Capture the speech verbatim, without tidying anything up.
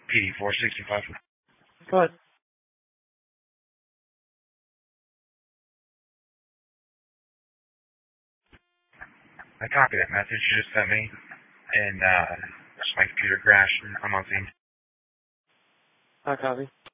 P D four sixty-five. Go ahead. I copy that message you just sent me, and uh, my computer crashed, and I'm on scene. I copy.